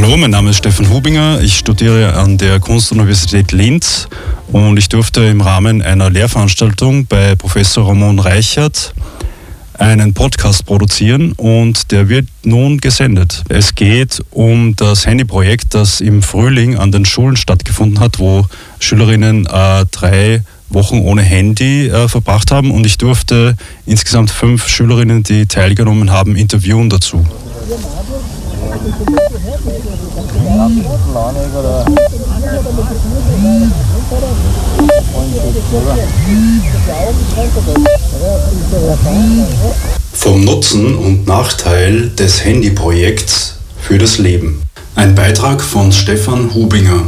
Hallo, mein Name ist Stefan Hubinger. Ich studiere an der Kunstuniversität Linz und ich durfte im Rahmen einer Lehrveranstaltung bei Professor Ramon Reichert einen Podcast produzieren und der wird nun gesendet. Es geht um das Handyprojekt, das im Frühling an den Schulen stattgefunden hat, wo Schülerinnen 3 Wochen ohne Handy verbracht haben und ich durfte insgesamt 5 Schülerinnen, die teilgenommen haben, interviewen dazu. Vom Nutzen und Nachteil des Handyprojekts für das Leben. Ein Beitrag von Stefan Hubinger.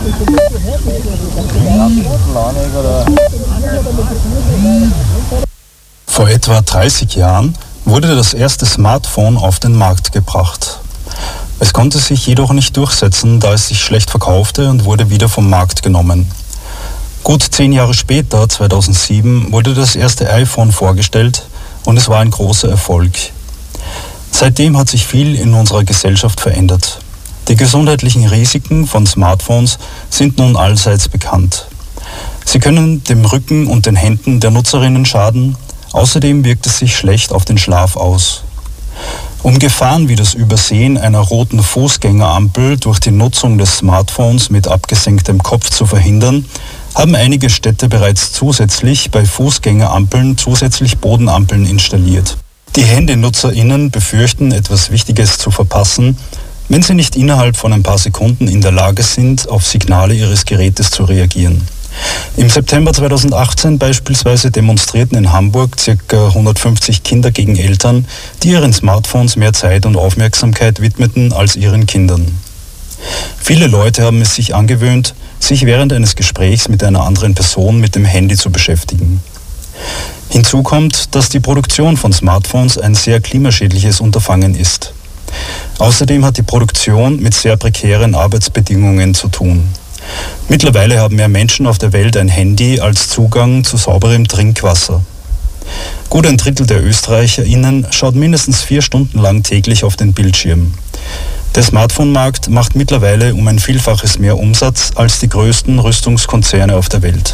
Vor etwa 30 Jahren wurde das erste Smartphone auf den Markt gebracht. Es konnte sich jedoch nicht durchsetzen, da es sich schlecht verkaufte und wurde wieder vom Markt genommen. Gut 10 Jahre später, 2007, wurde das erste iPhone vorgestellt und es war ein großer Erfolg. Seitdem hat sich viel in unserer Gesellschaft verändert. Die gesundheitlichen Risiken von Smartphones sind nun allseits bekannt. Sie können dem Rücken und den Händen der Nutzerinnen schaden, außerdem wirkt es sich schlecht auf den Schlaf aus. Um Gefahren wie das Übersehen einer roten Fußgängerampel durch die Nutzung des Smartphones mit abgesenktem Kopf zu verhindern, haben einige Städte bereits zusätzlich bei Fußgängerampeln zusätzlich Bodenampeln installiert. Die HandynutzerInnen befürchten, etwas Wichtiges zu verpassen, wenn sie nicht innerhalb von ein paar Sekunden in der Lage sind, auf Signale ihres Gerätes zu reagieren. Im September 2018 beispielsweise demonstrierten in Hamburg ca. 150 Kinder gegen Eltern, die ihren Smartphones mehr Zeit und Aufmerksamkeit widmeten als ihren Kindern. Viele Leute haben es sich angewöhnt, sich während eines Gesprächs mit einer anderen Person mit dem Handy zu beschäftigen. Hinzu kommt, dass die Produktion von Smartphones ein sehr klimaschädliches Unterfangen ist. Außerdem hat die Produktion mit sehr prekären Arbeitsbedingungen zu tun. Mittlerweile haben mehr Menschen auf der Welt ein Handy als Zugang zu sauberem Trinkwasser. Gut ein Drittel der ÖsterreicherInnen schaut mindestens 4 Stunden lang täglich auf den Bildschirm. Der Smartphone-Markt macht mittlerweile um ein Vielfaches mehr Umsatz als die größten Rüstungskonzerne auf der Welt.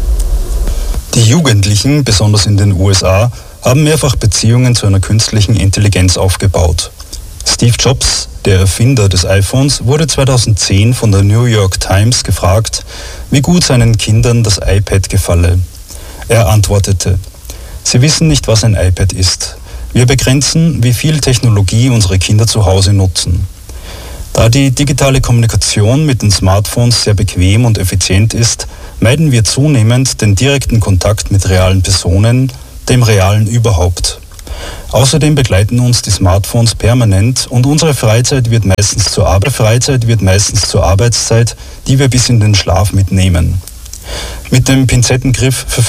Die Jugendlichen, besonders in den USA, haben mehrfach Beziehungen zu einer künstlichen Intelligenz aufgebaut. Steve Jobs, der Erfinder des iPhones, wurde 2010 von der New York Times gefragt, wie gut seinen Kindern das iPad gefalle. Er antwortete: Sie wissen nicht, was ein iPad ist. Wir begrenzen, wie viel Technologie unsere Kinder zu Hause nutzen. Da die digitale Kommunikation mit den Smartphones sehr bequem und effizient ist, meiden wir zunehmend den direkten Kontakt mit realen Personen, dem Realen überhaupt. Außerdem begleiten uns die Smartphones permanent und unsere Freizeit wird meistens zur Arbeitszeit, die wir bis in den Schlaf mitnehmen. Mit dem Pinzettengriff